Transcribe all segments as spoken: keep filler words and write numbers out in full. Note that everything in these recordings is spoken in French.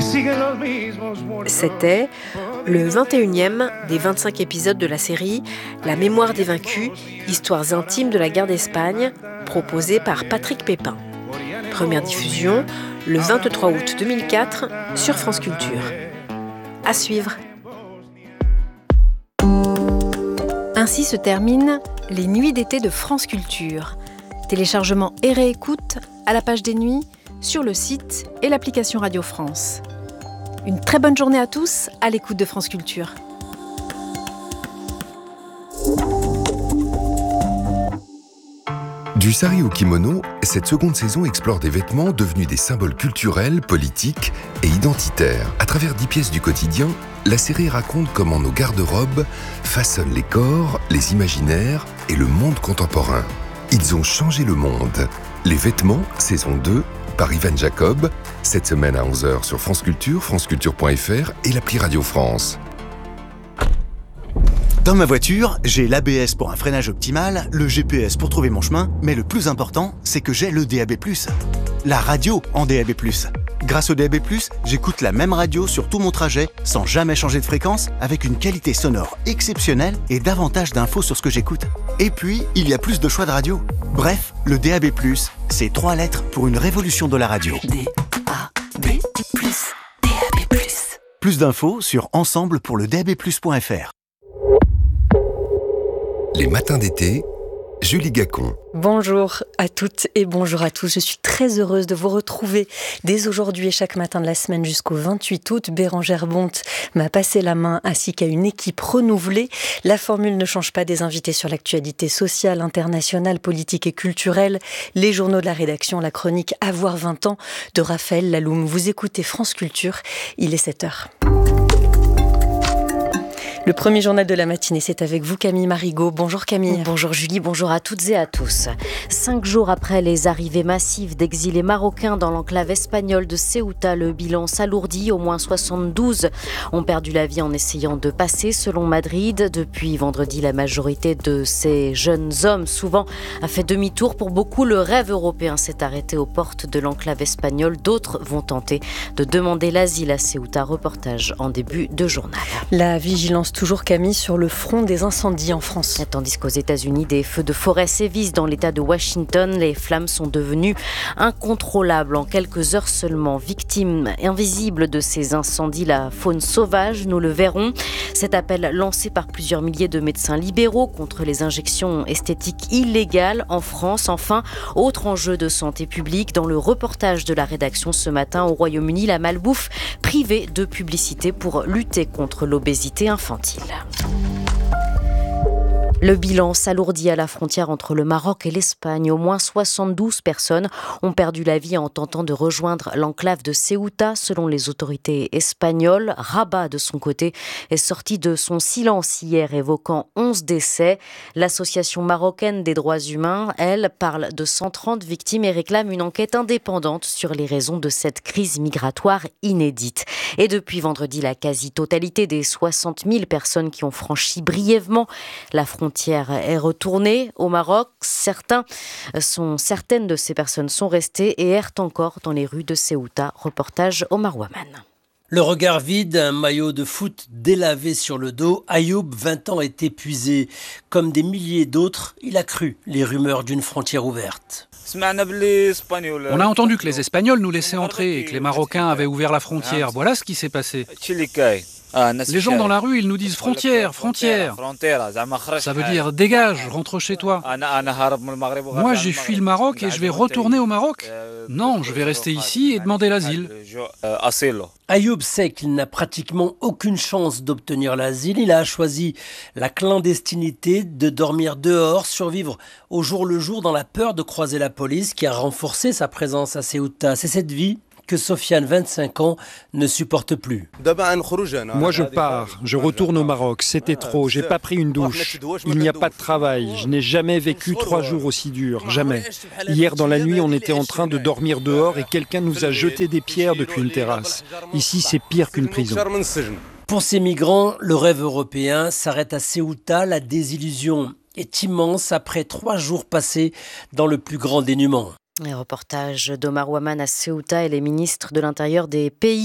C'était le vingt et unième des vingt-cinq épisodes de la série La mémoire des vaincus, histoires intimes de la guerre d'Espagne, proposée par Patrick Pépin. Première diffusion le vingt-trois août deux mille quatre sur France Culture. À suivre. Ainsi se terminent les nuits d'été de France Culture. Téléchargement et réécoute à la page des nuits, sur le site et l'application Radio France. Une très bonne journée à tous à l'écoute de France Culture. Du sari au kimono, cette seconde saison explore des vêtements devenus des symboles culturels, politiques et identitaires. À travers dix pièces du quotidien, la série raconte comment nos garde-robes façonnent les corps, les imaginaires et le monde contemporain. Ils ont changé le monde. Les vêtements, saison deux, par Ivan Jacob, cette semaine à onze heures sur France Culture, franceculture point f r et l'appli Radio France. Dans ma voiture, j'ai l'A B S pour un freinage optimal, le G P S pour trouver mon chemin, mais le plus important, c'est que j'ai le D A B plus. La radio en D A B plus. Grâce au D A B plus, j'écoute la même radio sur tout mon trajet, sans jamais changer de fréquence, avec une qualité sonore exceptionnelle et davantage d'infos sur ce que j'écoute. Et puis, il y a plus de choix de radio. Bref, le D A B plus, c'est trois lettres pour une révolution de la radio. D A B plus, D A B plus. Plus d'infos sur ensemble pour le D A B plus point f r. Les matins d'été, Julie Gacon. Bonjour à toutes et bonjour à tous. Je suis très heureuse de vous retrouver dès aujourd'hui et chaque matin de la semaine jusqu'au vingt-huit août. Bérangère Bonte m'a passé la main ainsi qu'à une équipe renouvelée. La formule ne change pas, des invités sur l'actualité sociale, internationale, politique et culturelle, les journaux de la rédaction, la chronique Avoir vingt ans de Raphaël Laloum. Vous écoutez France Culture, il est sept heures. Le premier journal de la matinée, c'est avec vous Camille Marigot. Bonjour Camille. Bonjour Julie, bonjour à toutes et à tous. Cinq jours après les arrivées massives d'exilés marocains dans l'enclave espagnole de Ceuta, le bilan s'alourdit. Au moins soixante-douze ont perdu la vie en essayant de passer, selon Madrid. Depuis vendredi, la majorité de ces jeunes hommes, souvent, a fait demi-tour. Pour beaucoup, le rêve européen s'est arrêté aux portes de l'enclave espagnole. D'autres vont tenter de demander l'asile à Ceuta. Reportage en début de journal. La vigilance toujours Camille sur le front des incendies en France. Tandis qu'aux États-Unis, des feux de forêt sévissent dans l'État de Washington. Les flammes sont devenues incontrôlables en quelques heures seulement. Victime invisible de ces incendies, la faune sauvage, nous le verrons. Cet appel lancé par plusieurs milliers de médecins libéraux contre les injections esthétiques illégales en France. Enfin, autre enjeu de santé publique, dans le reportage de la rédaction ce matin au Royaume-Uni, la malbouffe privée de publicité pour lutter contre l'obésité infantile. Le bilan s'alourdit à la frontière entre le Maroc et l'Espagne. Au moins soixante-douze personnes ont perdu la vie en tentant de rejoindre l'enclave de Ceuta, selon les autorités espagnoles. Rabat, de son côté, est sorti de son silence hier, évoquant onze décès. L'association marocaine des droits humains, elle, parle de cent trente victimes et réclame une enquête indépendante sur les raisons de cette crise migratoire inédite. Et depuis vendredi, la quasi-totalité des soixante mille personnes qui ont franchi brièvement la frontière est retournée au Maroc. Certains sont, certaines de ces personnes sont restées et errent encore dans les rues de Ceuta. Reportage Omar Waman. Le regard vide, un maillot de foot délavé sur le dos, Ayoub, vingt ans, est épuisé. Comme des milliers d'autres, il a cru les rumeurs d'une frontière ouverte. On a entendu que les Espagnols nous laissaient entrer et que les Marocains avaient ouvert la frontière. Voilà ce qui s'est passé. Les gens dans la rue, ils nous disent frontière, frontière. Ça veut dire dégage, rentre chez toi. Moi, j'ai fui le Maroc et je vais retourner au Maroc. Non, je vais rester ici et demander l'asile. Ayoub sait qu'il n'a pratiquement aucune chance d'obtenir l'asile. Il a choisi la clandestinité, de dormir dehors, survivre au jour le jour dans la peur de croiser la police qui a renforcé sa présence à Ceuta. C'est cette vie que Sofiane, vingt-cinq ans, ne supporte plus. Moi je pars, je retourne au Maroc, c'était trop, j'ai pas pris une douche. Il n'y a pas de travail, je n'ai jamais vécu trois jours aussi durs, jamais. Hier dans la nuit, on était en train de dormir dehors et quelqu'un nous a jeté des pierres depuis une terrasse. Ici, c'est pire qu'une prison. Pour ces migrants, le rêve européen s'arrête à Ceuta. La désillusion est immense après trois jours passés dans le plus grand dénuement. Un reportage d'Omar Waman à Ceuta et les ministres de l'Intérieur des pays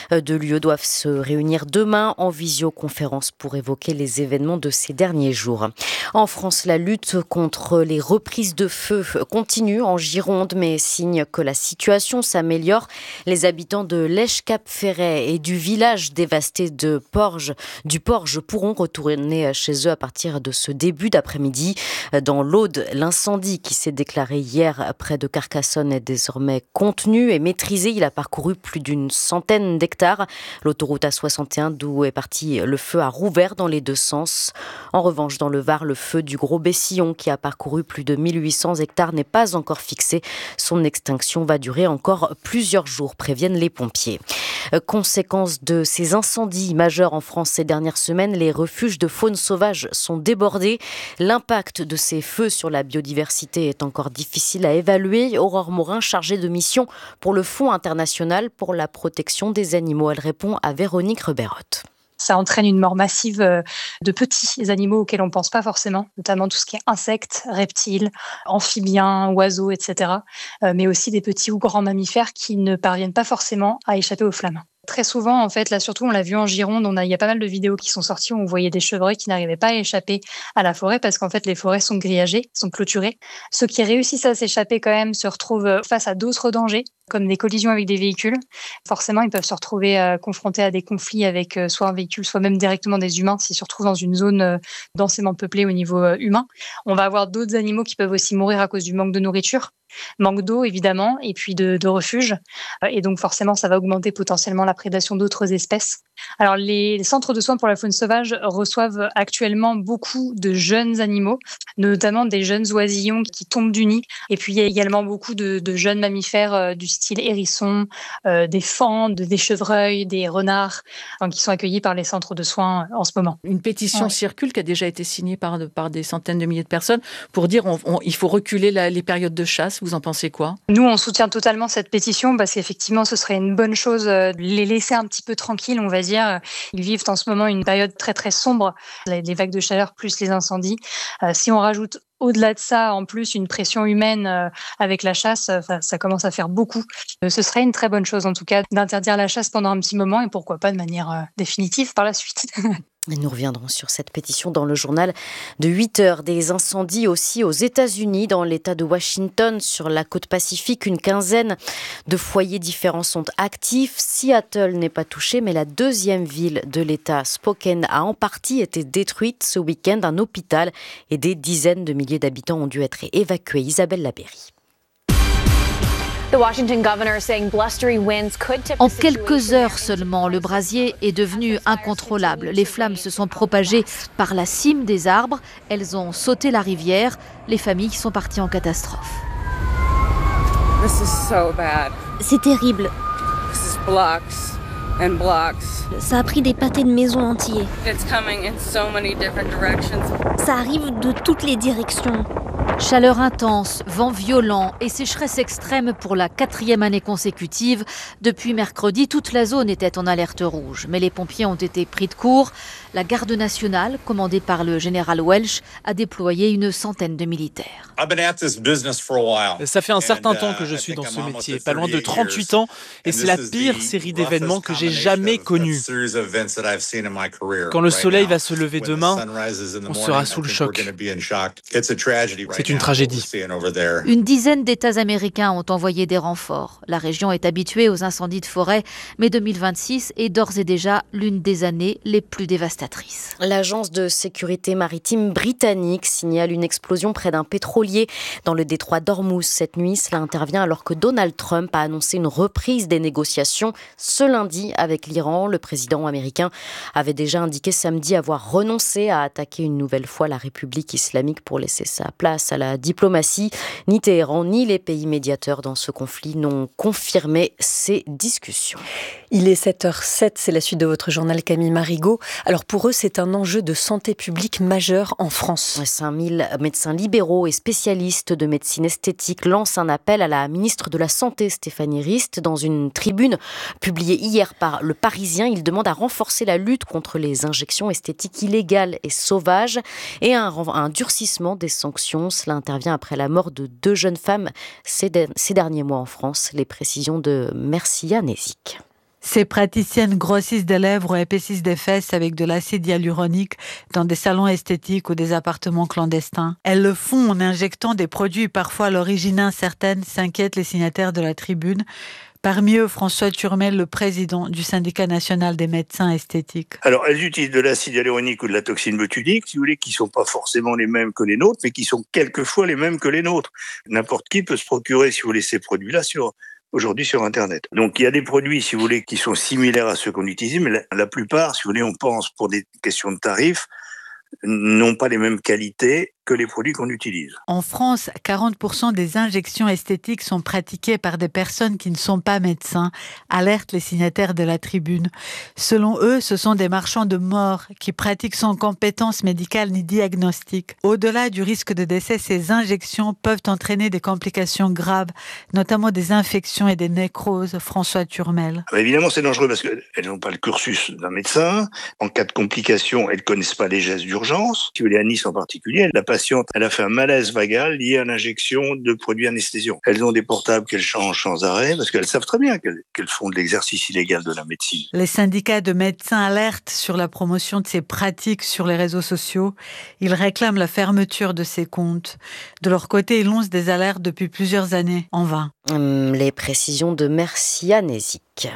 de l'U E doivent se réunir demain en visioconférence pour évoquer les événements de ces derniers jours. En France, la lutte contre les reprises de feu continue en Gironde, mais signe que la situation s'améliore. Les habitants de Lèche-Cap-Ferret et du village dévasté de Porges, du Porges pourront retourner chez eux à partir de ce début d'après-midi. Dans l'Aude, l'incendie qui s'est déclaré hier près de Carcassonne est désormais contenu et maîtrisé. Il a parcouru plus d'une centaine d'hectares. L'autoroute A soixante et un, d'où est parti le feu, a rouvert dans les deux sens. En revanche, dans le Var, le feu du Gros Bessillon, qui a parcouru plus de mille huit cents hectares, n'est pas encore fixé. Son extinction va durer encore plusieurs jours, préviennent les pompiers. Conséquence de ces incendies majeurs en France ces dernières semaines, les refuges de faune sauvage sont débordés. L'impact de ces feux sur la biodiversité est encore difficile à évaluer. Aurore Morin, chargée de mission pour le Fonds international pour la protection des animaux. Elle répond à Véronique Reberotte. Ça entraîne une mort massive de petits animaux auxquels on ne pense pas forcément, notamment tout ce qui est insectes, reptiles, amphibiens, oiseaux, et cetera. Mais aussi des petits ou grands mammifères qui ne parviennent pas forcément à échapper aux flammes. Très souvent, en fait, là surtout, on l'a vu en Gironde, on a, il y a pas mal de vidéos qui sont sorties où on voyait des chevreuils qui n'arrivaient pas à échapper à la forêt parce qu'en fait, les forêts sont grillagées, sont clôturées. Ceux qui réussissent à s'échapper quand même se retrouvent face à d'autres dangers, comme des collisions avec des véhicules. Forcément, ils peuvent se retrouver euh, confrontés à des conflits avec euh, soit un véhicule, soit même directement des humains s'ils se retrouvent dans une zone euh, densément peuplée au niveau euh, humain. On va avoir d'autres animaux qui peuvent aussi mourir à cause du manque de nourriture. Manque d'eau, évidemment, et puis de, de refuge. Et donc, forcément, ça va augmenter potentiellement la prédation d'autres espèces. Alors, les centres de soins pour la faune sauvage reçoivent actuellement beaucoup de jeunes animaux, notamment des jeunes oisillons qui tombent du nid. Et puis, il y a également beaucoup de, de jeunes mammifères euh, du style hérisson, euh, des fans, des chevreuils, des renards, enfin, qui sont accueillis par les centres de soins en ce moment. Une pétition ouais. circule qui a déjà été signée par, par des centaines de milliers de personnes pour dire on, on, il faut reculer la, les périodes de chasse. Vous en pensez quoi ? Nous, on soutient totalement cette pétition parce qu'effectivement, ce serait une bonne chose de les laisser un petit peu tranquilles, on va dire. Ils vivent en ce moment une période très très sombre, les vagues de chaleur plus les incendies. Euh, si on rajoute au-delà de ça, en plus, une pression humaine euh, avec la chasse, ça, ça commence à faire beaucoup. Euh, ce serait une très bonne chose, en tout cas, d'interdire la chasse pendant un petit moment et pourquoi pas de manière euh, définitive par la suite. Et nous reviendrons sur cette pétition dans le journal de huit heures. Des incendies aussi aux États-Unis, dans l'État de Washington, sur la côte Pacifique. Une quinzaine de foyers différents sont actifs. Seattle n'est pas touché, mais la deuxième ville de l'État, Spokane, a en partie été détruite ce week-end. Un hôpital et des dizaines de milliers d'habitants ont dû être évacués. Isabelle Labéry. En quelques heures seulement, le brasier est devenu incontrôlable. Les flammes se sont propagées par la cime des arbres. Elles ont sauté la rivière. Les familles sont parties en catastrophe. C'est terrible. Ça a pris des pâtés de maisons entiers. Ça arrive de toutes les directions. Chaleur intense, vent violent et sécheresse extrême pour la quatrième année consécutive. Depuis mercredi, toute la zone était en alerte rouge. Mais les pompiers ont été pris de court. La garde nationale, commandée par le général Welch, a déployé une centaine de militaires. Ça fait un certain temps que je suis dans ce métier, pas loin de trente-huit ans, et c'est la pire série d'événements que j'ai jamais connue. Quand le soleil va se lever demain, on sera sous le choc. C'est une tragédie. Une dizaine d'États américains ont envoyé des renforts. La région est habituée aux incendies de forêt, mais deux mille vingt-six est d'ores et déjà l'une des années les plus dévastatrices. L'agence de sécurité maritime britannique signale une explosion près d'un pétrolier dans le détroit d'Ormuz cette nuit. Cela intervient alors que Donald Trump a annoncé une reprise des négociations ce lundi avec l'Iran. Le président américain avait déjà indiqué samedi avoir renoncé à attaquer une nouvelle fois la République islamique pour laisser sa place à la diplomatie. Ni Téhéran ni les pays médiateurs dans ce conflit n'ont confirmé ces discussions. Il est sept heures sept, c'est la suite de votre journal Camille Marigot. Alors pour eux, c'est un enjeu de santé publique majeur en France. cinq mille médecins libéraux et spécialistes de médecine esthétique lancent un appel à la ministre de la Santé, Stéphanie Rist. Dans une tribune publiée hier par Le Parisien, ils demandent à renforcer la lutte contre les injections esthétiques illégales et sauvages et un, un durcissement des sanctions. Cela intervient après la mort de deux jeunes femmes ces, de, ces derniers mois en France. Les précisions de Mercia Nézic. Ces praticiennes grossissent des lèvres ou épaississent des fesses avec de l'acide hyaluronique dans des salons esthétiques ou des appartements clandestins. Elles le font en injectant des produits parfois à l'origine incertaine, s'inquiètent les signataires de la tribune. Parmi eux, François Turmel, le président du syndicat national des médecins esthétiques. Alors, elles utilisent de l'acide hyaluronique ou de la toxine botulique, si vous voulez, qui ne sont pas forcément les mêmes que les nôtres, mais qui sont quelquefois les mêmes que les nôtres. N'importe qui peut se procurer, si vous voulez, ces produits-là sur, aujourd'hui sur Internet. Donc, il y a des produits, si vous voulez, qui sont similaires à ceux qu'on utilise, mais la, la plupart, si vous voulez, on pense pour des questions de tarifs, n'ont pas les mêmes qualités que les produits qu'on utilise. En France, quarante pour cent des injections esthétiques sont pratiquées par des personnes qui ne sont pas médecins, alertent les signataires de la tribune. Selon eux, ce sont des marchands de mort qui pratiquent sans compétence médicale ni diagnostic. Au-delà du risque de décès, ces injections peuvent entraîner des complications graves, notamment des infections et des nécroses. François Turmel. Ah, évidemment, c'est dangereux parce qu'elles n'ont pas le cursus d'un médecin. En cas de complications, elles ne connaissent pas les gestes d'urgence. Si vous voulez, à Nice en particulier, la patiente, elle a fait un malaise vagal lié à l'injection de produits anesthésiants. Elles ont des portables qu'elles changent sans arrêt parce qu'elles savent très bien qu'elles, qu'elles font de l'exercice illégal de la médecine. Les syndicats de médecins alertent sur la promotion de ces pratiques sur les réseaux sociaux. Ils réclament la fermeture de ces comptes. De leur côté, ils lancent des alertes depuis plusieurs années, en vain. Les précisions de Mercia Nézic.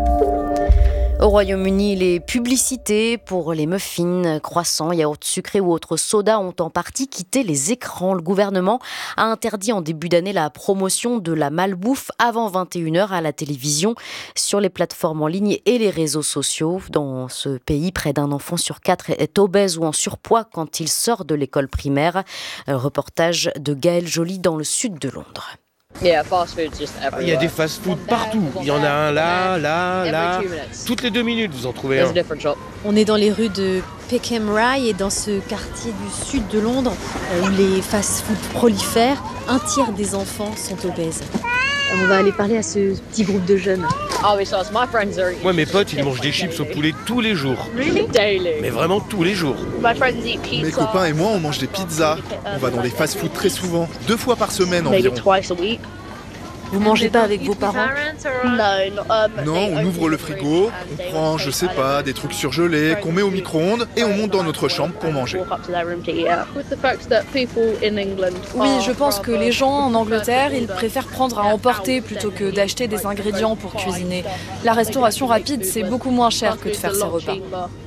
Au Royaume-Uni, les publicités pour les muffins, croissants, yaourts sucrés ou autres sodas ont en partie quitté les écrans. Le gouvernement a interdit en début d'année la promotion de la malbouffe avant vingt et une heures à la télévision, sur les plateformes en ligne et les réseaux sociaux. Dans ce pays, près d'un enfant sur quatre est obèse ou en surpoids quand il sort de l'école primaire. Un reportage de Gaël Joly dans le sud de Londres. Il y a des fast-food partout. Il y en a un là, là, là. Toutes les deux minutes, vous en trouvez un. On est dans les rues de Peckham Rye et dans ce quartier du sud de Londres où les fast-food prolifèrent, un tiers des enfants sont obèses. On va aller parler à ce petit groupe de jeunes. Moi, mes potes, ils mangent des chips au poulet tous les jours. Mais vraiment tous les jours. Mes copains et moi, on mange des pizzas. On va dans les fast-food très souvent, deux fois par semaine environ. Vous mangez pas avec vos parents? Non, on ouvre le frigo, on prend, je sais pas, des trucs surgelés, qu'on met au micro-ondes et on monte dans notre chambre pour manger. Oui, je pense que les gens en Angleterre, ils préfèrent prendre à emporter plutôt que d'acheter des ingrédients pour cuisiner. La restauration rapide, c'est beaucoup moins cher que de faire ses repas.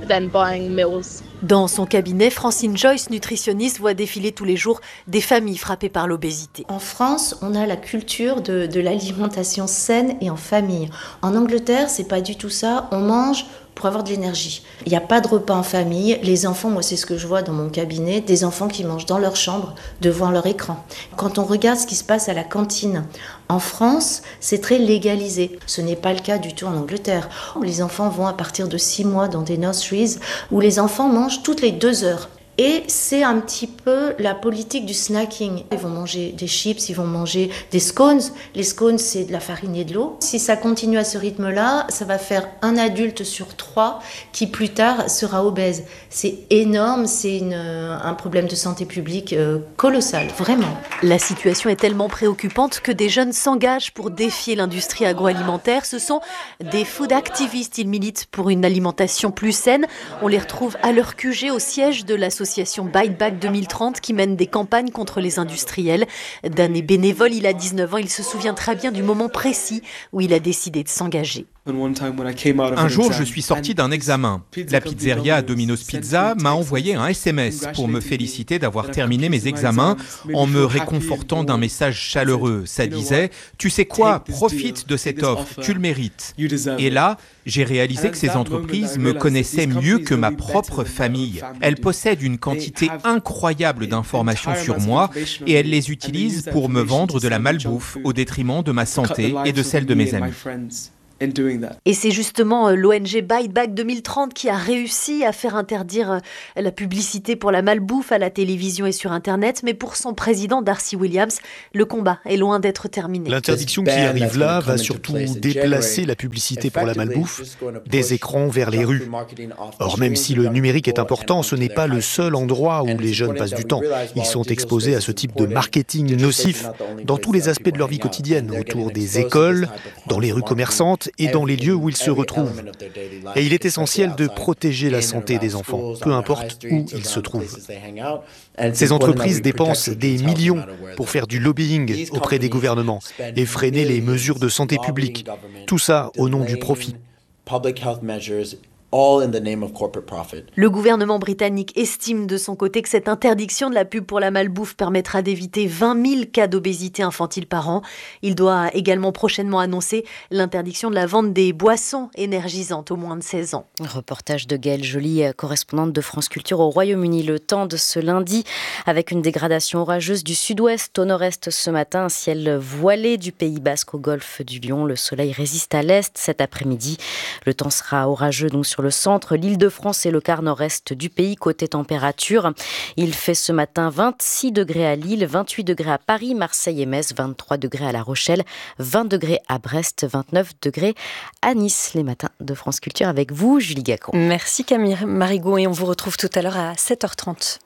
Dans son cabinet, Francine Joyce, nutritionniste, voit défiler tous les jours des familles frappées par l'obésité. En France, on a la culture de, de l'alimentation saine et en famille. En Angleterre, c'est pas du tout ça. On mange pour avoir de l'énergie. Il n'y a pas de repas en famille. Les enfants, moi c'est ce que je vois dans mon cabinet, des enfants qui mangent dans leur chambre devant leur écran. Quand on regarde ce qui se passe à la cantine, en France, c'est très légalisé. Ce n'est pas le cas du tout en Angleterre. Les enfants vont à partir de six mois dans des nurseries où les enfants mangent toutes les deux heures. Et c'est un petit peu la politique du snacking. Ils vont manger des chips, ils vont manger des scones. Les scones, c'est de la farine et de l'eau. Si ça continue à ce rythme-là, ça va faire un adulte sur trois qui plus tard sera obèse. C'est énorme, c'est une, un problème de santé publique euh, colossal, vraiment. La situation est tellement préoccupante que des jeunes s'engagent pour défier l'industrie agroalimentaire. Ce sont des food activistes. Ils militent pour une alimentation plus saine. On les retrouve à leur Q G au siège de l'association Bite Back deux mille trente qui mène des campagnes contre les industriels. D'année bénévole, il a dix-neuf ans, il se souvient très bien du moment précis où il a décidé de s'engager. Un jour, je suis sorti d'un examen. La pizzeria Domino's Pizza m'a envoyé un S M S pour me féliciter d'avoir terminé mes examens en me réconfortant d'un message chaleureux. Ça disait « Tu sais quoi, profite de cette offre, tu le mérites ». Et là, j'ai réalisé que ces entreprises me connaissaient mieux que ma propre famille. Elles possèdent une quantité incroyable d'informations sur moi et elles les utilisent pour me vendre de la malbouffe au détriment de ma santé et de celle de mes amis. Et c'est justement l'O N G Bite Back deux mille trente qui a réussi à faire interdire la publicité pour la malbouffe à la télévision et sur Internet. Mais pour son président Darcy Williams, le combat est loin d'être terminé. L'interdiction qui arrive là va surtout déplacer la publicité pour la malbouffe des écrans vers les rues. Or, même si le numérique est important, ce n'est pas le seul endroit où les jeunes passent du temps. Ils sont exposés à ce type de marketing nocif dans tous les aspects de leur vie quotidienne, autour des écoles, dans les rues commerçantes porte et dans les lieux où ils se retrouvent. Et il est essentiel de protéger la santé des enfants, peu importe où ils se trouvent. Ces entreprises dépensent des millions pour faire du lobbying auprès des gouvernements et freiner les mesures de santé publique. Tout ça au nom du profit. Le gouvernement britannique estime de son côté que cette interdiction de la pub pour la malbouffe permettra d'éviter vingt mille cas d'obésité infantile par an. Il doit également prochainement annoncer l'interdiction de la vente des boissons énergisantes aux moins de seize ans. Reportage de Gaëlle Joly, correspondante de France Culture au Royaume-Uni. Le temps de ce lundi avec une dégradation orageuse du sud-ouest au nord-est ce matin. Un ciel voilé du Pays Basque au golfe du Lion. Le soleil résiste à l'est cet après-midi. Le temps sera orageux donc sur le centre, l'Île-de-France et le quart nord-est du pays. Côté température, il fait ce matin vingt-six degrés à Lille, vingt-huit degrés à Paris, Marseille et Metz, vingt-trois degrés à La Rochelle, vingt degrés à Brest, vingt-neuf degrés à Nice. Les matins de France Culture avec vous, Julie Gacon. Merci Camille Marigot et on vous retrouve tout à l'heure à sept heures trente.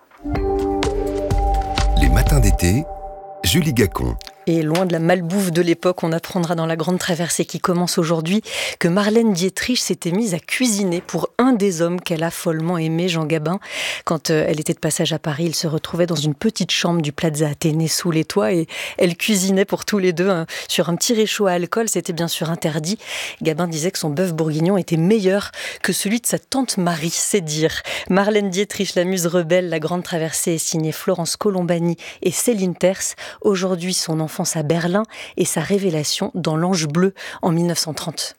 Les matins d'été, Julie Gacon. Et loin de la malbouffe de l'époque, on apprendra dans la grande traversée qui commence aujourd'hui que Marlène Dietrich s'était mise à cuisiner pour un des hommes qu'elle a follement aimé, Jean Gabin. Quand elle était de passage à Paris, il se retrouvait dans une petite chambre du Plaza Athénée sous les toits et elle cuisinait pour tous les deux hein, sur un petit réchaud à alcool. C'était bien sûr interdit. Gabin disait que son bœuf bourguignon était meilleur que celui de sa tante Marie, c'est dire. Marlène Dietrich, la muse rebelle, la grande traversée est signée Florence Colombani et Céline Terce. Aujourd'hui, son enfant à Berlin et sa révélation dans l'Ange bleu en mille neuf cent trente.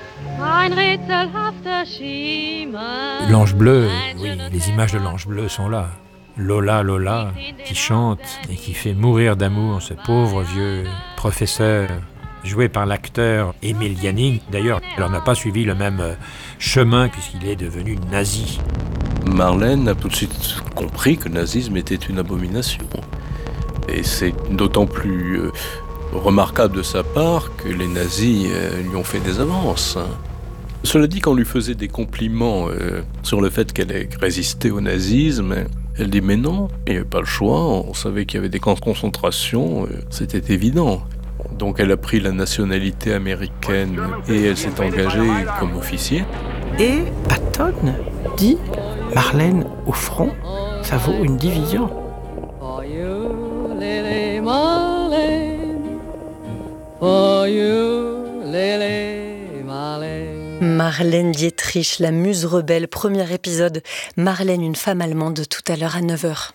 L'Ange bleu, oui, les images de l'Ange bleu sont là. Lola, Lola, qui chante et qui fait mourir d'amour ce pauvre vieux professeur, joué par l'acteur Émile Yanning. D'ailleurs, elle n'a pas suivi le même chemin puisqu'il est devenu nazi. Marlène a tout de suite compris que le nazisme était une abomination. Et c'est d'autant plus euh, remarquable de sa part que les nazis euh, lui ont fait des avances. Hein. Cela dit, quand on lui faisait des compliments euh, sur le fait qu'elle ait résisté au nazisme, elle dit « mais non, il n'y avait pas le choix, on savait qu'il y avait des camps de concentration, euh, c'était évident ». Donc elle a pris la nationalité américaine et elle s'est engagée comme officier. Et Patton dit « Marlène au front, ça vaut une division ». Marlène Dietrich, la muse rebelle, premier épisode. Marlène, une femme allemande, tout à l'heure à neuf heures.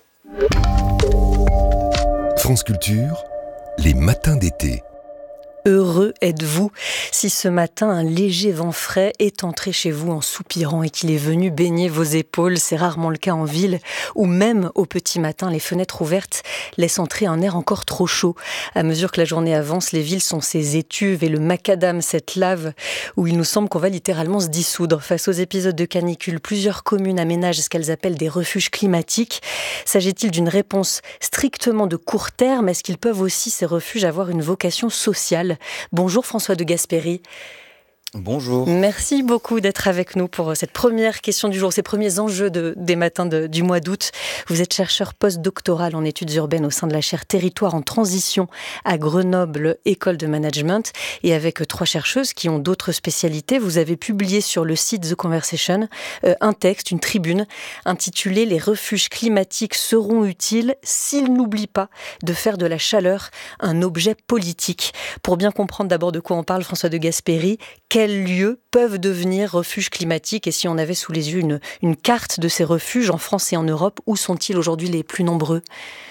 France Culture, les matins d'été. Heureux êtes-vous si ce matin un léger vent frais est entré chez vous en soupirant et qu'il est venu baigner vos épaules. C'est rarement le cas en ville où même au petit matin les fenêtres ouvertes laissent entrer un air encore trop chaud. À mesure que la journée avance, les villes sont ces étuves et le macadam, cette lave où il nous semble qu'on va littéralement se dissoudre. Face aux épisodes de canicule, plusieurs communes aménagent ce qu'elles appellent des refuges climatiques. S'agit-il d'une réponse strictement de court terme? Est-ce qu'ils peuvent aussi, ces refuges, avoir une vocation sociale? Bonjour François de Gasperi. Bonjour. Merci beaucoup d'être avec nous pour cette première question du jour, ces premiers enjeux de, des matins de, du mois d'août. Vous êtes chercheur post-doctoral en études urbaines au sein de la chaire Territoire en transition à Grenoble École de Management. Et avec trois chercheuses qui ont d'autres spécialités, vous avez publié sur le site The Conversation euh, un texte, une tribune intitulée « Les refuges climatiques seront utiles s'ils n'oublient pas de faire de la chaleur un objet politique ». Pour bien comprendre d'abord de quoi on parle, François de Gasperi, quels lieux peuvent devenir refuges climatiques? Et si on avait sous les yeux une, une carte de ces refuges en France et en Europe, où sont-ils aujourd'hui les plus nombreux?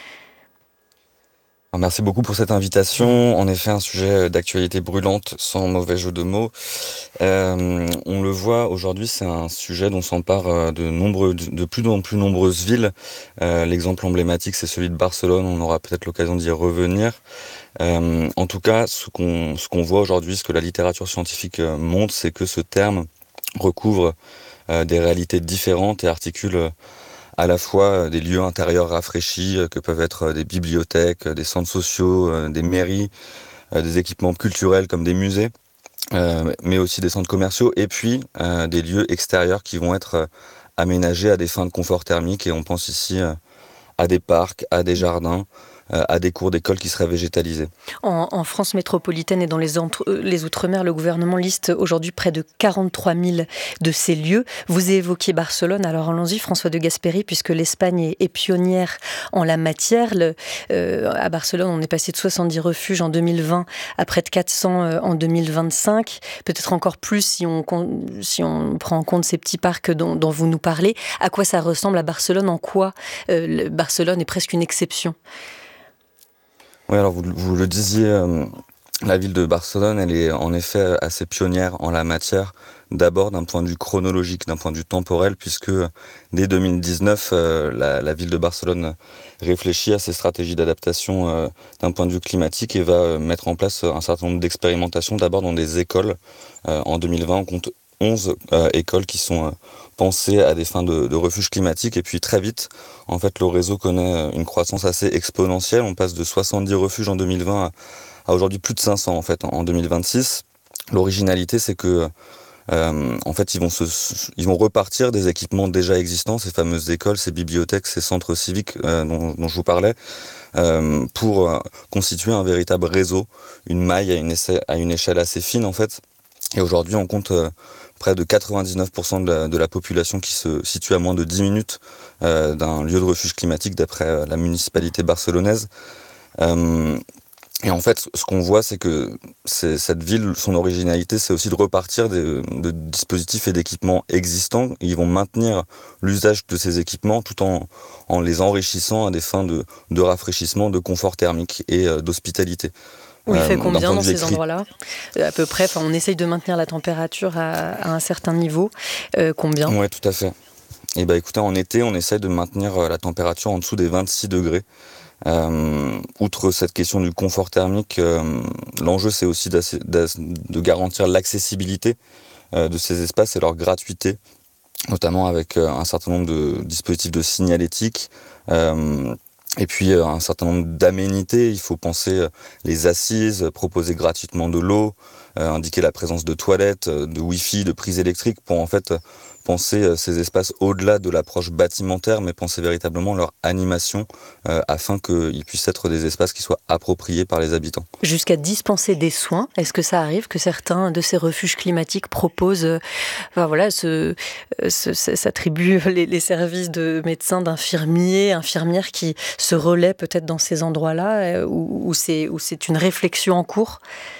Merci beaucoup pour cette invitation. En effet, un sujet d'actualité brûlante, sans mauvais jeu de mots. Euh, on le voit aujourd'hui, c'est un sujet dont s'emparent de nombreux, de plus en plus nombreuses villes. Euh, l'exemple emblématique, c'est celui de Barcelone. On aura peut-être l'occasion d'y revenir. Euh, en tout cas, ce qu'on, ce qu'on voit aujourd'hui, ce que la littérature scientifique montre, c'est que ce terme recouvre euh, des réalités différentes et articule euh, à la fois des lieux intérieurs rafraîchis que peuvent être des bibliothèques, des centres sociaux, des mairies, des équipements culturels comme des musées, mais aussi des centres commerciaux, et puis des lieux extérieurs qui vont être aménagés à des fins de confort thermique. Et on pense ici à des parcs, à des jardins, euh, à des cours d'école qui seraient végétalisés. En, en France métropolitaine et dans les, entre, les Outre-mer, le gouvernement liste aujourd'hui près de quarante-trois mille de ces lieux. Vous évoquiez Barcelone, alors allons-y François de Gasperi, puisque l'Espagne est, est pionnière en la matière. Le, euh, à Barcelone, on est passé de soixante-dix refuges en deux mille vingt à près de quatre cents en deux mille vingt-cinq, peut-être encore plus si on, si on prend en compte ces petits parcs dont, dont vous nous parlez. À quoi ça ressemble à Barcelone? En quoi euh, Barcelone est presque une exception? Oui, alors vous, vous le disiez, euh, la ville de Barcelone, elle est en effet assez pionnière en la matière. D'abord d'un point de vue chronologique, d'un point de vue temporel, puisque dès deux mille dix-neuf, euh, la, la ville de Barcelone réfléchit à ses stratégies d'adaptation euh, d'un point de vue climatique et va euh, mettre en place un certain nombre d'expérimentations, d'abord dans des écoles. Euh, en deux mille vingt, on compte onze euh, écoles qui sont euh, pensées à des fins de, de refuge climatique, et puis très vite, en fait, le réseau connaît une croissance assez exponentielle. On passe de soixante-dix refuges en deux mille vingt à, à aujourd'hui plus de cinq cents en fait en deux mille vingt-six. L'originalité, c'est que Euh, en fait, ils vont, se, ils vont repartir des équipements déjà existants, ces fameuses écoles, ces bibliothèques, ces centres civiques euh, dont, dont je vous parlais, euh, pour euh, constituer un véritable réseau, une maille à une, essai, à une échelle assez fine en fait. Et aujourd'hui, on compte euh, près de quatre-vingt-dix-neuf pour cent de la, de la population qui se situe à moins de dix minutes euh, d'un lieu de refuge climatique, d'après euh, la municipalité barcelonaise. Euh, Et en fait, ce qu'on voit, c'est que c'est, cette ville, son originalité, c'est aussi de repartir de, de dispositifs et d'équipements existants. Ils vont maintenir l'usage de ces équipements tout en, en les enrichissant à des fins de, de rafraîchissement, de confort thermique et euh, d'hospitalité. Oui, il fait euh, combien dans ces écrit... endroits-là? euh, À peu près, enfin, on essaye de maintenir la température à, à un certain niveau. Euh, combien? Oui, tout à fait. Et bah, écoutez, en été, on essaye de maintenir la température en dessous des vingt-six degrés. Euh, outre cette question du confort thermique, euh, l'enjeu c'est aussi de garantir l'accessibilité euh, de ces espaces et leur gratuité, notamment avec euh, un certain nombre de dispositifs de signalétique euh, et puis euh, un certain nombre d'aménités. Il faut penser euh, les assises, proposer gratuitement de l'eau, euh, indiquer la présence de toilettes, de wifi, de prises électriques pour en fait penser ces espaces au-delà de l'approche bâtimentaire, mais penser véritablement leur animation euh, afin qu'ils puissent être des espaces qui soient appropriés par les habitants. Jusqu'à dispenser des soins, est-ce que ça arrive que certains de ces refuges climatiques proposent, euh, enfin voilà, ce, ce, s'attribuent les, les services de médecins, d'infirmiers, infirmières qui se relaient peut-être dans ces endroits-là, euh, où, où, c'est, où c'est une réflexion en cours?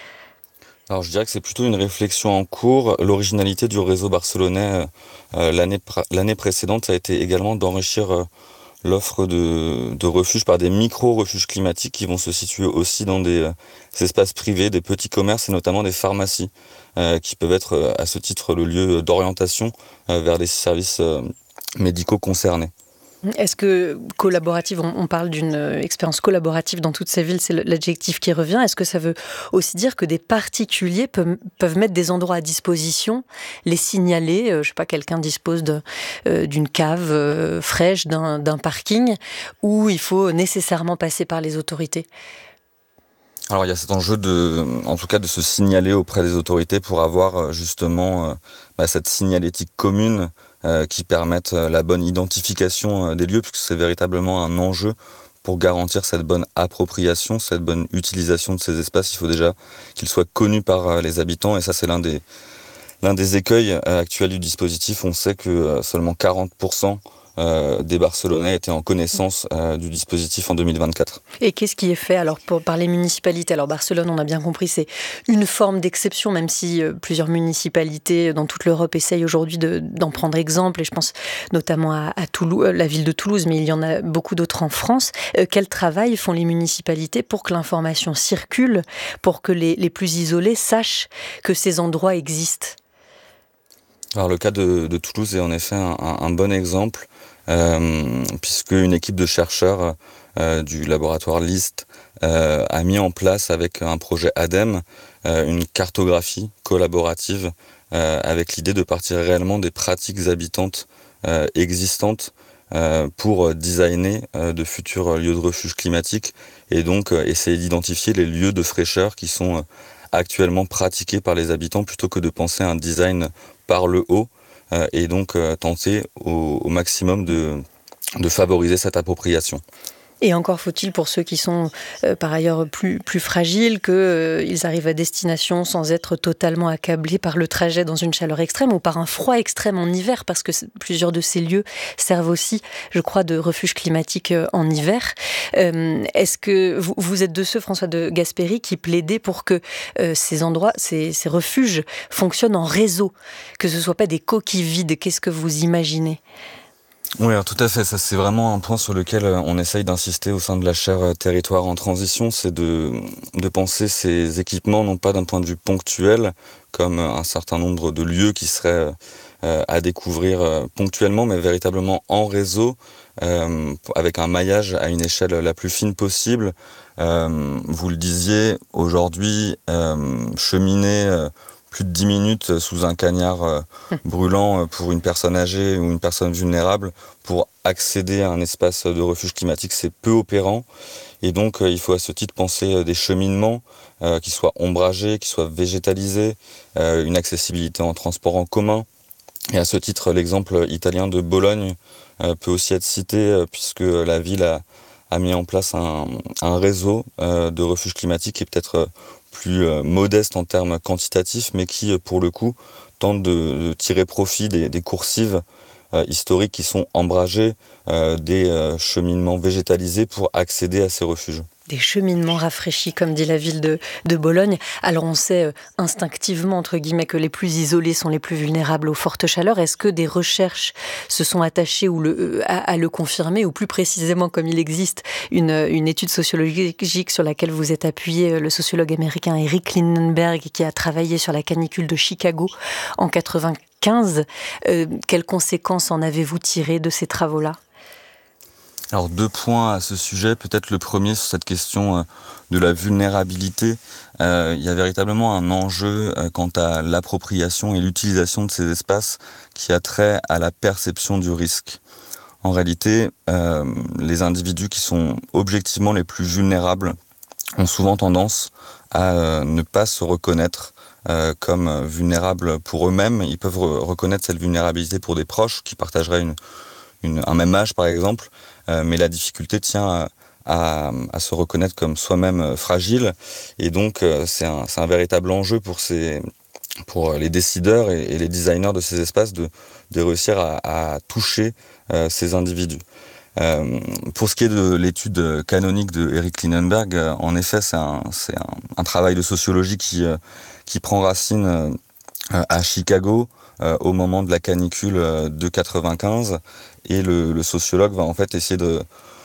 Alors je dirais que c'est plutôt une réflexion en cours. L'originalité du réseau barcelonais euh, l'année, pr- l'année précédente, ça a été également d'enrichir euh, l'offre de, de refuges par des micro-refuges climatiques qui vont se situer aussi dans des, euh, des espaces privés, des petits commerces et notamment des pharmacies euh, qui peuvent être euh, à ce titre le lieu d'orientation euh, vers les services euh, médicaux concernés. Est-ce que collaborative, on parle d'une expérience collaborative dans toutes ces villes, c'est l'adjectif qui revient. Est-ce que ça veut aussi dire que des particuliers peuvent, peuvent mettre des endroits à disposition, les signaler, euh, je sais pas, quelqu'un dispose de, euh, d'une cave euh, fraîche, d'un, d'un parking, où il faut nécessairement passer par les autorités? Alors il y a cet enjeu de, en tout cas, de se signaler auprès des autorités pour avoir justement euh, bah, cette signalétique commune euh, qui permette la bonne identification euh, des lieux, puisque c'est véritablement un enjeu pour garantir cette bonne appropriation, cette bonne utilisation de ces espaces. Il faut déjà qu'ils soient connus par euh, les habitants, et ça c'est l'un des, l'un des écueils euh, actuels du dispositif. On sait que euh, seulement quarante pour cent Euh, des Barcelonais étaient en connaissance euh, du dispositif en deux mille vingt-quatre. Et qu'est-ce qui est fait alors pour, par les municipalités? Alors Barcelone, on a bien compris, c'est une forme d'exception, même si euh, plusieurs municipalités dans toute l'Europe essayent aujourd'hui de, d'en prendre exemple, et je pense notamment à, à Toulouse, euh, la ville de Toulouse, mais il y en a beaucoup d'autres en France. Euh, quel travail font les municipalités pour que l'information circule, pour que les, les plus isolés sachent que ces endroits existent? Alors le cas de, de Toulouse est en effet un, un, un bon exemple, euh, puisque une équipe de chercheurs euh, du laboratoire LIST euh, a mis en place avec un projet ADEME euh, une cartographie collaborative euh, avec l'idée de partir réellement des pratiques habitantes euh, existantes euh, pour designer euh, de futurs lieux de refuge climatique et donc euh, essayer d'identifier les lieux de fraîcheur qui sont euh, actuellement pratiqués par les habitants plutôt que de penser à un design par le haut euh, et donc euh, tenter au, au maximum de, de favoriser cette appropriation. Et encore faut-il pour ceux qui sont euh, par ailleurs plus, plus fragiles qu'ils euh, arrivent à destination sans être totalement accablés par le trajet dans une chaleur extrême ou par un froid extrême en hiver, parce que plusieurs de ces lieux servent aussi, je crois, de refuge climatique euh, en hiver. Euh, est-ce que vous, vous êtes de ceux, François de Gasperi, qui plaidaient pour que euh, ces endroits, ces, ces refuges fonctionnent en réseau, que ce ne soient pas des coquilles vides? Qu'est-ce que vous imaginez ? Oui, alors, tout à fait. Ça, c'est vraiment un point sur lequel on essaye d'insister au sein de la chaire Territoire en transition, c'est de, de penser ces équipements non pas d'un point de vue ponctuel, comme un certain nombre de lieux qui seraient euh, à découvrir euh, ponctuellement, mais véritablement en réseau, euh, avec un maillage à une échelle la plus fine possible. Euh, vous le disiez, aujourd'hui, euh, cheminer euh, plus de dix minutes sous un cagnard euh, brûlant pour une personne âgée ou une personne vulnérable pour accéder à un espace de refuge climatique, c'est peu opérant. Et donc, euh, il faut à ce titre penser euh, des cheminements euh, qui soient ombragés, qui soient végétalisés, euh, une accessibilité en transport en commun. Et à ce titre, l'exemple italien de Bologne euh, peut aussi être cité, euh, puisque la ville a, a mis en place un, un réseau euh, de refuges climatiques qui est peut-être euh, plus euh, modeste en termes quantitatifs, mais qui, pour le coup, tente de, de tirer profit des, des coursives euh, historiques qui sont embragées, euh, des euh, cheminements végétalisés pour accéder à ces refuges. Des cheminements rafraîchis, comme dit la ville de, de Bologne. Alors on sait euh, instinctivement, entre guillemets, que les plus isolés sont les plus vulnérables aux fortes chaleurs. Est-ce que des recherches se sont attachées ou le, euh, à, à le confirmer, ou plus précisément, comme il existe une, une étude sociologique sur laquelle vous êtes appuyé, le sociologue américain Eric Lindenberg, qui a travaillé sur la canicule de Chicago en quatre-vingt-quinze. Euh, quelles conséquences en avez-vous tirées de ces travaux-là ? Alors deux points à ce sujet, peut-être le premier sur cette question de la vulnérabilité. Euh, il y a véritablement un enjeu euh, quant à l'appropriation et l'utilisation de ces espaces qui a trait à la perception du risque. En réalité, euh, les individus qui sont objectivement les plus vulnérables ont souvent tendance à euh, ne pas se reconnaître euh, comme vulnérables pour eux-mêmes. Ils peuvent re- reconnaître cette vulnérabilité pour des proches qui partageraient une, une, un même âge, par exemple. Euh, mais la difficulté tient à, à, à se reconnaître comme soi-même fragile. Et donc, euh, c'est, un, c'est un véritable enjeu pour, ces, pour les décideurs et, et les designers de ces espaces de, de réussir à, à toucher euh, ces individus. Euh, pour ce qui est de l'étude canonique de Eric Lindenberg, euh, en effet, c'est, un, c'est un, un travail de sociologie qui, euh, qui prend racine euh, à Chicago, Euh, au moment de la canicule euh, de quatre-vingt-quinze, et le, le sociologue va en fait essayer de,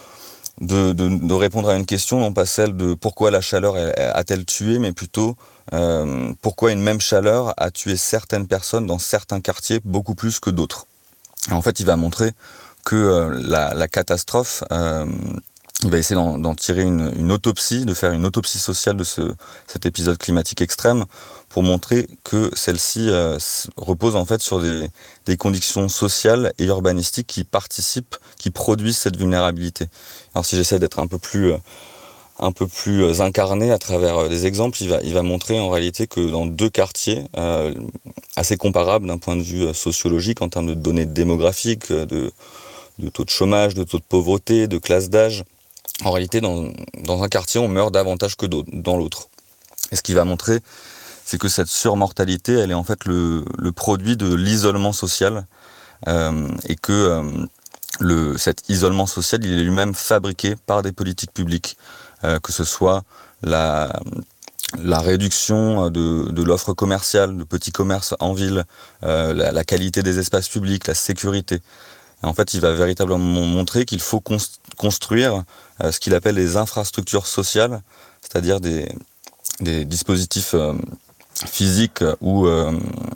de, de, de répondre à une question, non pas celle de pourquoi la chaleur a-t-elle tué, mais plutôt euh, pourquoi une même chaleur a tué certaines personnes dans certains quartiers beaucoup plus que d'autres. Et en fait, il va montrer que euh, la, la catastrophe, euh, il va essayer d'en, d'en tirer une, une autopsie, de faire une autopsie sociale de ce, cet épisode climatique extrême, pour montrer que celle-ci euh, repose en fait sur des, des conditions sociales et urbanistiques qui participent, qui produisent cette vulnérabilité. Alors si j'essaie d'être un peu plus, euh, un peu plus incarné à travers euh, des exemples, il va, il va montrer en réalité que dans deux quartiers euh, assez comparables d'un point de vue sociologique, en termes de données démographiques, de, de taux de chômage, de taux de pauvreté, de classe d'âge, en réalité dans, dans un quartier on meurt davantage que dans l'autre. Et ce qui va montrer, c'est que cette surmortalité, elle est en fait le, le produit de l'isolement social, euh, et que euh, le, cet isolement social, il est lui-même fabriqué par des politiques publiques, euh, que ce soit la, la réduction de, de l'offre commerciale, de petits commerces en ville, euh, la, la qualité des espaces publics, la sécurité. Et en fait, il va véritablement montrer qu'il faut construire euh, ce qu'il appelle les infrastructures sociales, c'est-à-dire des, des dispositifs euh, physiques ou euh,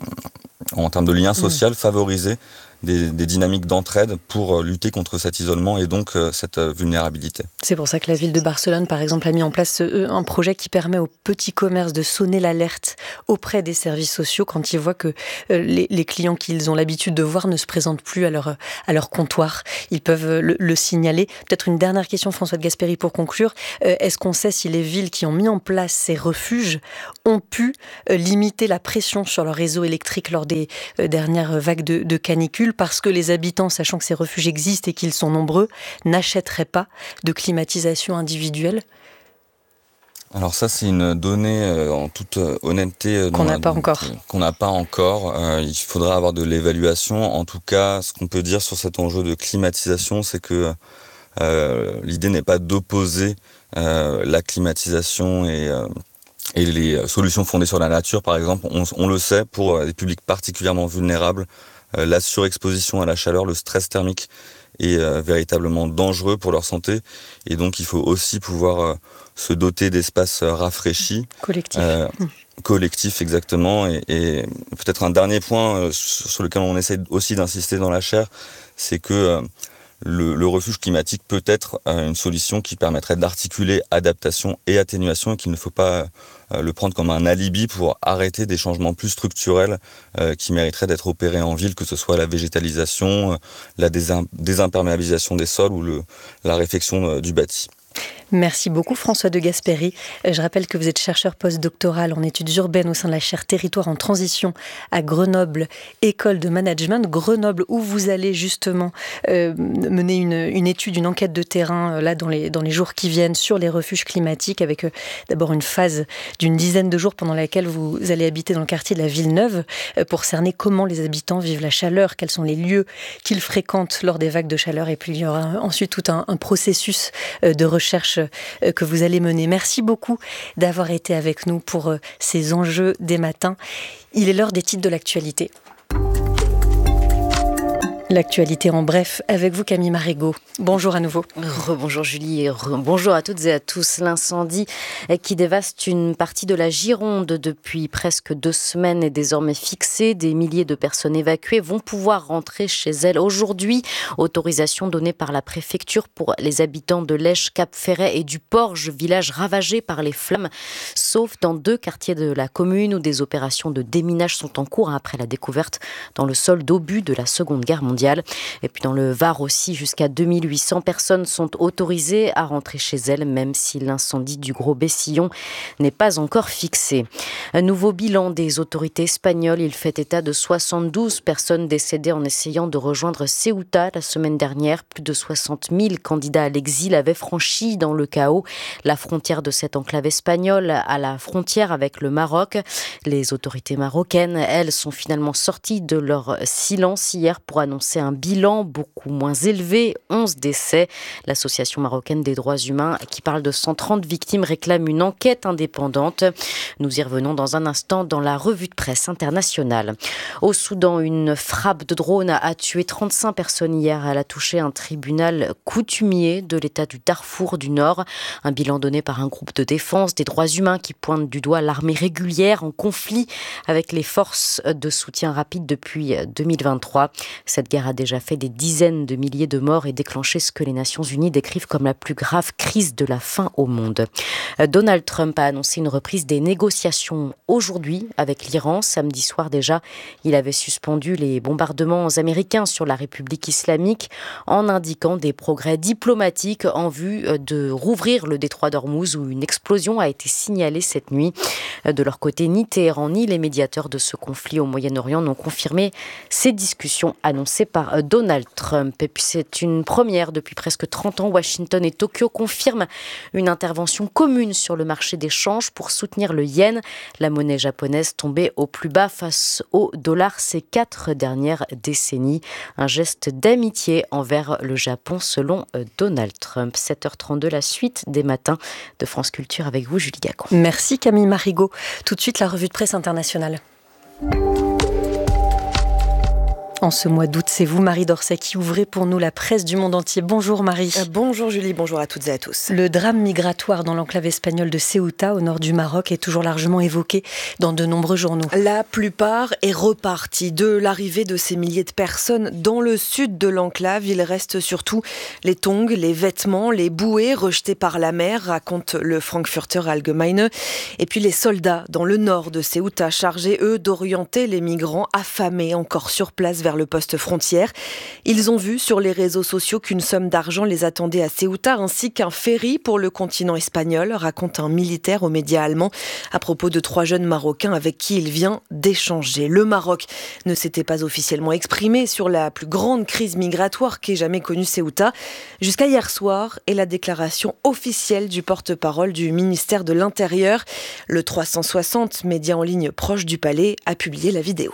en termes de lien social, mmh. favoriser des, des dynamiques d'entraide pour lutter contre cet isolement et donc euh, cette euh, vulnérabilité. C'est pour ça que la ville de Barcelone, par exemple, a mis en place euh, un projet qui permet aux petits commerces de sonner l'alerte auprès des services sociaux quand ils voient que euh, les, les clients qu'ils ont l'habitude de voir ne se présentent plus à leur, à leur comptoir. Ils peuvent le, le signaler. Peut-être une dernière question, François de Gasperi, pour conclure. Euh, est-ce qu'on sait si les villes qui ont mis en place ces refuges ont pu euh, limiter la pression sur leur réseau électrique lors des euh, dernières vagues de, de canicule, calcul parce que les habitants, sachant que ces refuges existent et qu'ils sont nombreux, n'achèteraient pas de climatisation individuelle ? Alors ça, c'est une donnée euh, en toute honnêteté euh, qu'on n'a pas encore. Qu'on n'a pas encore. Euh, il faudra avoir de l'évaluation. En tout cas, ce qu'on peut dire sur cet enjeu de climatisation, c'est que euh, l'idée n'est pas d'opposer euh, la climatisation et, euh, et les solutions fondées sur la nature. Par exemple, on, on le sait, pour des publics particulièrement vulnérables, euh, la surexposition à la chaleur, le stress thermique est euh, véritablement dangereux pour leur santé. Et donc, il faut aussi pouvoir euh, se doter d'espaces rafraîchis. Collectifs. Euh, collectifs, exactement. Et, et peut-être un dernier point euh, sur lequel on essaie aussi d'insister dans la chaire, c'est que euh, le, le refuge climatique peut être euh, une solution qui permettrait d'articuler adaptation et atténuation, et qu'il ne faut pas euh, le prendre comme un alibi pour arrêter des changements plus structurels euh, qui mériteraient d'être opérés en ville, que ce soit la végétalisation, euh, la désim- désimperméabilisation des sols ou le, la réfection euh, du bâti. Merci beaucoup François de Gasperi. Je rappelle que vous êtes chercheur postdoctoral en études urbaines au sein de la chaire Territoire en transition à Grenoble, école de management. Grenoble, où vous allez justement euh, mener une, une étude, une enquête de terrain euh, là dans les, dans les jours qui viennent sur les refuges climatiques, avec euh, d'abord une phase d'une dizaine de jours pendant laquelle vous allez habiter dans le quartier de la Villeneuve euh, pour cerner comment les habitants vivent la chaleur, quels sont les lieux qu'ils fréquentent lors des vagues de chaleur, et puis il y aura ensuite tout un, un processus euh, de recherche que vous allez mener. Merci beaucoup d'avoir été avec nous pour ces enjeux des matins. Il est l'heure des titres de l'actualité. L'actualité en bref avec vous Camille Marigot. Bonjour à nouveau. Rebonjour Julie et re- bonjour à toutes et à tous. L'incendie qui dévaste une partie de la Gironde depuis presque deux semaines est désormais fixé. Des milliers de personnes évacuées vont pouvoir rentrer chez elles aujourd'hui. Autorisation donnée par la préfecture pour les habitants de Lèche, Cap-Ferret et du Porge, village ravagé par les flammes, sauf dans deux quartiers de la commune où des opérations de déminage sont en cours après la découverte dans le sol d'obus de la Seconde Guerre mondiale. Et puis dans le Var aussi, jusqu'à deux mille huit cents personnes sont autorisées à rentrer chez elles, même si l'incendie du Gros Bessillon n'est pas encore fixé. Un nouveau bilan des autorités espagnoles. Il fait état de soixante-douze personnes décédées en essayant de rejoindre Ceuta la semaine dernière. Plus de soixante mille candidats à l'exil avaient franchi dans le chaos la frontière de cette enclave espagnole à la frontière avec le Maroc. Les autorités marocaines, elles, sont finalement sorties de leur silence hier pour annoncer un bilan beaucoup moins élevé, onze décès. L'association marocaine des droits humains, qui parle de cent trente victimes, réclame une enquête indépendante. Nous y revenons dans un instant dans la revue de presse internationale. Au Soudan, une frappe de drone a tué trente-cinq personnes hier. Elle a touché un tribunal coutumier de l'État du Darfour du Nord. Un bilan donné par un groupe de défense des droits humains qui pointe du doigt l'armée régulière en conflit avec les forces de soutien rapide depuis deux mille vingt-trois. Cette guerre a déjà fait des dizaines de milliers de morts et déclenché ce que les Nations Unies décrivent comme la plus grave crise de la faim au monde. Donald Trump a annoncé une reprise des négociations aujourd'hui avec l'Iran. Samedi soir déjà, il avait suspendu les bombardements américains sur la République islamique en indiquant des progrès diplomatiques en vue de rouvrir le détroit d'Ormuz où une explosion a été signalée cette nuit. De leur côté, ni Téhéran ni les médiateurs de ce conflit au Moyen-Orient n'ont confirmé ces discussions annoncées par Donald Trump. Et puis c'est une première depuis presque trente ans. Washington et Tokyo confirment une intervention commune sur le marché des changes pour soutenir le yen, la monnaie japonaise tombée au plus bas face au dollar ces quatre dernières décennies. Un geste d'amitié envers le Japon selon Donald Trump. sept heures trente-deux, la suite des matins de France Culture avec vous, Julie Gacon. Merci Camille Marigot. Tout de suite, la revue de presse internationale. En ce mois d'août, c'est vous, Marie Dorset, qui ouvrez pour nous la presse du monde entier. Bonjour Marie. Euh, bonjour Julie, bonjour à toutes et à tous. Le drame migratoire dans l'enclave espagnole de Ceuta, au nord du Maroc, est toujours largement évoqué dans de nombreux journaux. La plupart est repartie de l'arrivée de ces milliers de personnes dans le sud de l'enclave. Il reste surtout les tongs, les vêtements, les bouées rejetés par la mer, raconte le Frankfurter Allgemeine. Et puis les soldats dans le nord de Ceuta, chargés eux d'orienter les migrants affamés encore sur place vers vers le poste frontière. Ils ont vu sur les réseaux sociaux qu'une somme d'argent les attendait à Ceuta, ainsi qu'un ferry pour le continent espagnol, raconte un militaire aux médias allemands à propos de trois jeunes Marocains avec qui il vient d'échanger. Le Maroc ne s'était pas officiellement exprimé sur la plus grande crise migratoire qu'ait jamais connue Ceuta, jusqu'à hier soir et la déclaration officielle du porte-parole du ministère de l'Intérieur. Le trois cent soixante, média en ligne proche du palais, a publié la vidéo.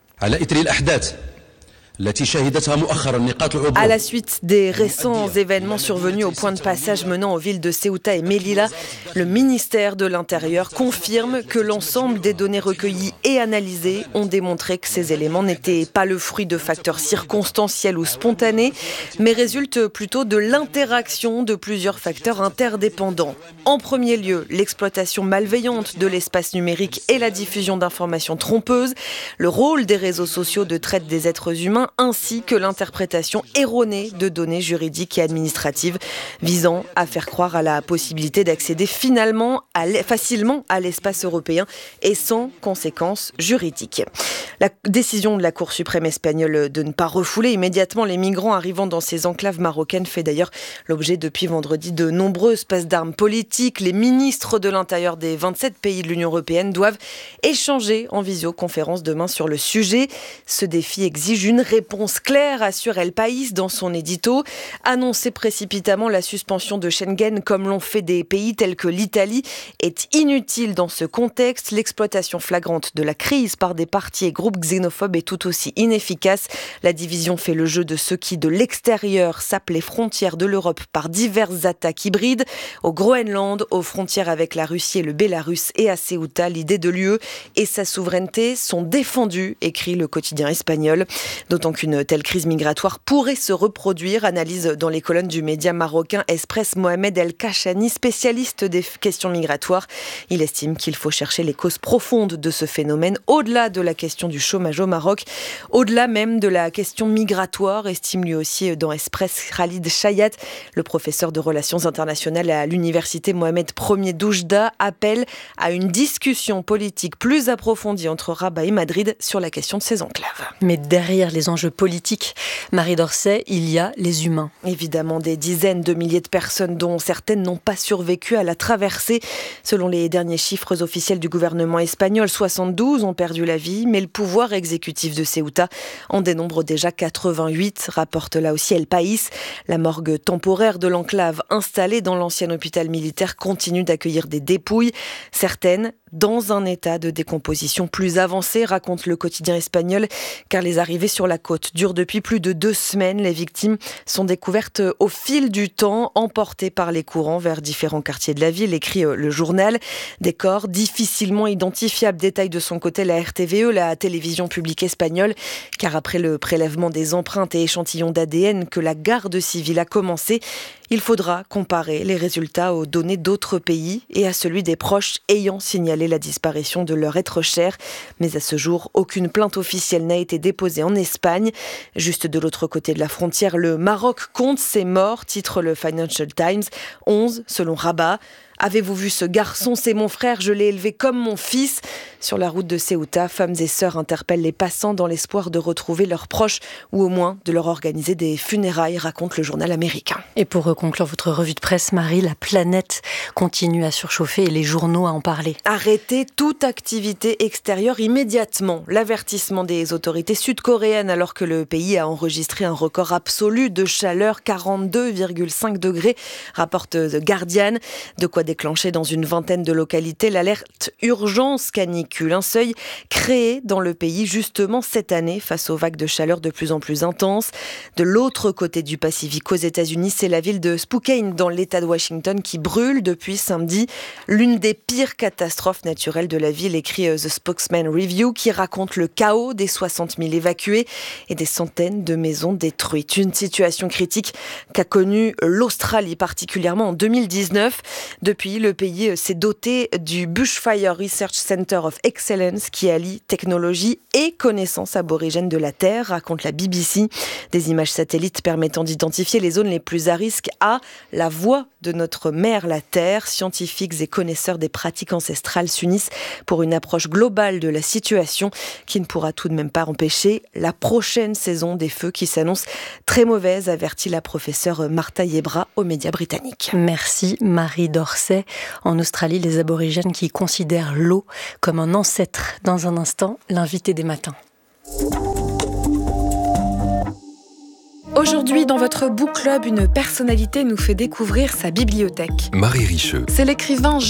À la suite des récents événements survenus au point de passage menant aux villes de Ceuta et Melilla, le ministère de l'Intérieur confirme que l'ensemble des données recueillies et analysées ont démontré que ces éléments n'étaient pas le fruit de facteurs circonstanciels ou spontanés, mais résultent plutôt de l'interaction de plusieurs facteurs interdépendants. En premier lieu, l'exploitation malveillante de l'espace numérique et la diffusion d'informations trompeuses, le rôle des réseaux sociaux de traite des êtres humains, ainsi que l'interprétation erronée de données juridiques et administratives visant à faire croire à la possibilité d'accéder finalement à facilement à l'espace européen et sans conséquences juridiques. La décision de la Cour suprême espagnole de ne pas refouler immédiatement les migrants arrivant dans ces enclaves marocaines fait d'ailleurs l'objet depuis vendredi de nombreuses passes d'armes politiques. Les ministres de l'Intérieur des vingt-sept pays de l'Union européenne doivent échanger en visioconférence demain sur le sujet. Ce défi exige une réponse claire, assure El País dans son édito. Annoncer précipitamment la suspension de Schengen, comme l'ont fait des pays tels que l'Italie, est inutile dans ce contexte. L'exploitation flagrante de la crise par des partis et groupes xénophobes est tout aussi inefficace. La division fait le jeu de ceux qui, de l'extérieur, sapent les frontières de l'Europe par diverses attaques hybrides. Au Groenland, aux frontières avec la Russie et le Bélarus, et à Ceuta, l'idée de l'U E et sa souveraineté sont défendues, écrit le quotidien espagnol. D'autant qu'une telle crise migratoire pourrait se reproduire, analyse dans les colonnes du média marocain Express Mohamed El Kachani, spécialiste des questions migratoires. Il estime qu'il faut chercher les causes profondes de ce phénomène, au-delà de la question du chômage au Maroc, au-delà même de la question migratoire, estime lui aussi dans Express Khalid Chayat, le professeur de relations internationales à l'université Mohamed Ier d'Oujda, appelle à une discussion politique plus approfondie entre Rabat et Madrid sur la question de ces enclaves. Mais derrière les enjeux politiques, Marie d'Orsay, il y a les humains. Évidemment, des dizaines de milliers de personnes dont certaines n'ont pas survécu à la traversée. Selon les derniers chiffres officiels du gouvernement espagnol, soixante-douze ont perdu la vie, mais le pouvoir exécutif de Ceuta en dénombre déjà quatre-vingt-huit, rapporte là aussi El País. La morgue temporaire de l'enclave installée dans l'ancien hôpital militaire continue d'accueillir des dépouilles, certaines dans un état de décomposition plus avancé, raconte le quotidien espagnol, car les arrivées sur la côte durent depuis plus de deux semaines. Les victimes sont découvertes au fil du temps, emportées par les courants vers différents quartiers de la ville, écrit le journal. Des corps difficilement identifiables, détaille de son côté la R T V E, la télévision publique espagnole, car après le prélèvement des empreintes et échantillons d'A D N que la garde civile a commencé, il faudra comparer les résultats aux données d'autres pays et à celui des proches ayant signalé la disparition de leur être cher. Mais à ce jour, aucune plainte officielle n'a été déposée en Espagne. Juste de l'autre côté de la frontière, le Maroc compte ses morts, titre le Financial Times, onze selon Rabat. Avez-vous vu ce garçon? C'est mon frère, je l'ai élevé comme mon fils. Sur la route de Ceuta, femmes et sœurs interpellent les passants dans l'espoir de retrouver leurs proches ou au moins de leur organiser des funérailles, raconte le journal américain. Et pour conclure votre revue de presse, Marie, la planète continue à surchauffer et les journaux à en parler. Arrêtez toute activité extérieure immédiatement. L'avertissement des autorités sud-coréennes alors que le pays a enregistré un record absolu de chaleur, quarante-deux virgule cinq degrés, rapporte The Guardian. De quoi déclencher dans une vingtaine de localités l'alerte urgence canicule, un seuil créé dans le pays justement cette année face aux vagues de chaleur de plus en plus intenses. De l'autre côté du Pacifique, aux États-Unis, c'est la ville de Spokane dans l'État de Washington qui brûle depuis samedi. L'une des pires catastrophes naturelles de la ville, écrit The Spokesman Review, qui raconte le chaos des soixante mille évacués et des centaines de maisons détruites. Une situation critique qu'a connue l'Australie, particulièrement en deux mille dix-neuf. Depuis depuis, le pays s'est doté du Bushfire Research Center of Excellence qui allie technologie et connaissances aborigènes de la Terre, raconte la B B C. Des images satellites permettant d'identifier les zones les plus à risque à la voix de notre mère, la Terre. Scientifiques et connaisseurs des pratiques ancestrales s'unissent pour une approche globale de la situation qui ne pourra tout de même pas empêcher la prochaine saison des feux qui s'annonce très mauvaise, avertit la professeure Martha Yebra aux médias britanniques. Merci Marie Dorset. En Australie, les aborigènes qui considèrent l'eau comme un ancêtre. Dans un instant, l'invité des matins. Aujourd'hui, dans votre book club, une personnalité nous fait découvrir sa bibliothèque. Marie Richeux. C'est l'écrivain